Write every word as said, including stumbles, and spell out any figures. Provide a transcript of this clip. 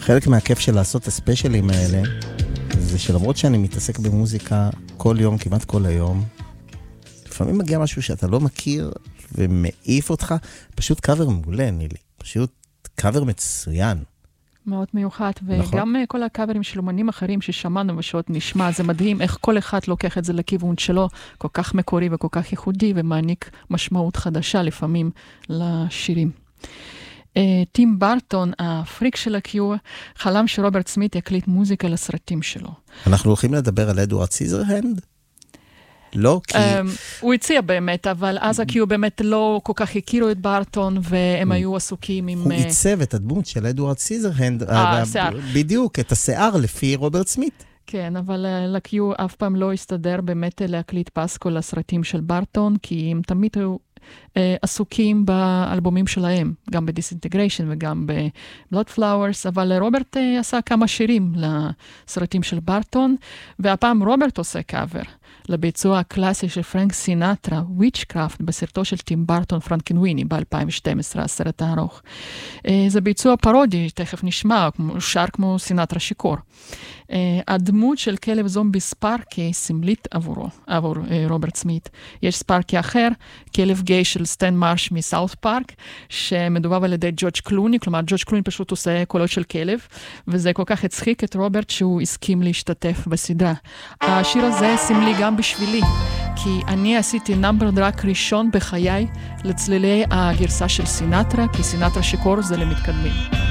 חלק מהכיף של לעשות הספיישלים האלה, זה שלמרות שאני מתעסק במוזיקה כל יום, כמעט כל היום, לפעמים מגיע משהו שאתה לא מכיר ומעיף אותך, פשוט קאבר מעולה, נילי. פשוט קאבר מצוין. מאוד מיוחד, וגם נכון. כל הקאברים של אומנים אחרים ששמענו ושעוד נשמע, זה מדהים איך כל אחד לוקח את זה לכיוון שלו, כל כך מקורי וכל כך ייחודי, ומעניק משמעות חדשה לפעמים לשירים. טים ברטון, הפריק של הקיור, חלם שרוברט סמית יקליט מוזיקה לסרטים שלו. אנחנו הולכים לדבר על אדוארד סיזרהנד? לא, כי... הוא הציע באמת, אבל אז הקיור באמת לא כל כך הכירו את ברטון, והם היו עסוקים עם... הוא עיצב את הדמות של אדוארד סיזרהנד, השיער. בדיוק, את השיער לפי רוברט סמית. כן, אבל לקיור אף פעם לא הסתדר באמת להקליט פסקו לסרטים של ברטון, כי הם תמיד היו עסוקים באלבומים שלהם, גם בדיסאינטגריישן וגם בבלוד פלאוורס, אבל רוברט עשה כמה שירים לסרטים של ברטון, והפעם רוברט עושה קאבר לביצוע הקלאסי של פרנק סינטרה, וויצ'קראפט, בסרטו של טים ברטון, פרנקנוויני, ב-אלפיים ושתים עשרה, הסרט הארוך. זה ביצוע פרודי, תכף נשמע, שר כמו סינטרה שיקור. הדמות של כלב זומבי ספארקי סמלית עבורו, עבור רוברט סמית. יש ספארקי אחר, כלב גיי של סטן מרש מסאות' פארק, שמדובב על ידי ג'ורג' קלוני, כלומר ג'ורג' קלוני פשוט עושה קולות של כלב, וזה כל כך הצחיק את רוברט שהוא הסכים להשתתף בסדרה. השיר הזה סמלי גם בשבילי, כי אני עשיתי נאמבר דרק ראשון בחיי לצלילי הגרסה של סינטרה, כי סינטרה שיקור זה למתקדמים.